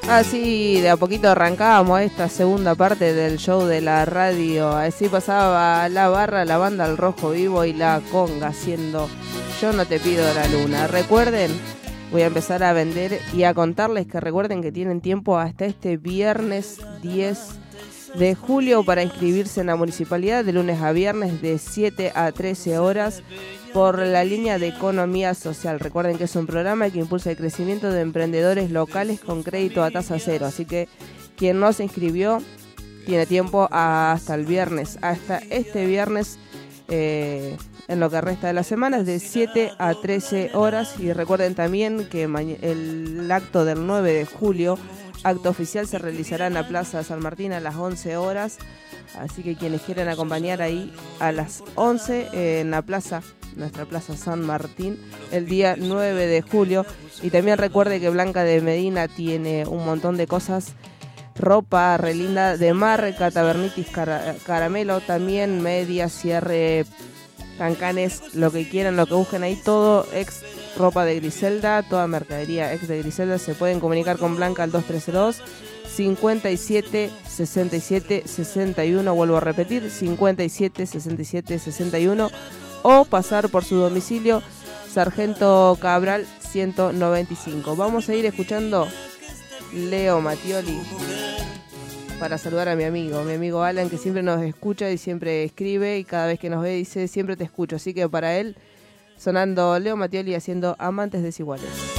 Así de a poquito arrancábamos esta segunda parte del show de la radio. Así pasaba la barra, la banda Al Rojo Vivo y la conga haciendo Yo no te pido la luna. Recuerden, voy a empezar a vender y a contarles que recuerden que tienen tiempo hasta este viernes 10 de julio para inscribirse en la municipalidad de lunes a viernes de 7 a 13 horas por la línea de economía social. Recuerden que es un programa que impulsa el crecimiento de emprendedores locales con crédito a tasa cero. Así que quien no se inscribió tiene tiempo hasta el viernes, hasta este viernes en lo que resta de la semana es de 7 a 13 horas. Y recuerden también que el acto del 9 de julio, acto oficial, se realizará en la Plaza San Martín a las 11 horas. Así que quienes quieran acompañar ahí a las 11 en la plaza, nuestra Plaza San Martín, el día 9 de julio. Y también recuerde que Blanca de Medina tiene un montón de cosas, ropa re linda de marca, Tabernitis Caramelo, también medias, cierre, cancanes, lo que quieran, lo que busquen ahí, todo ex ropa de Griselda, toda mercadería ex de Griselda. Se pueden comunicar con Blanca al 2302 57 67 61, vuelvo a repetir, 57 67 61, o pasar por su domicilio Sargento Cabral 195. Vamos a ir escuchando Leo Mattioli para saludar a mi amigo Alan, que siempre nos escucha y siempre escribe, y cada vez que nos ve dice siempre te escucho. Así que para él, sonando Leo Mattioli haciendo Amantes Desiguales.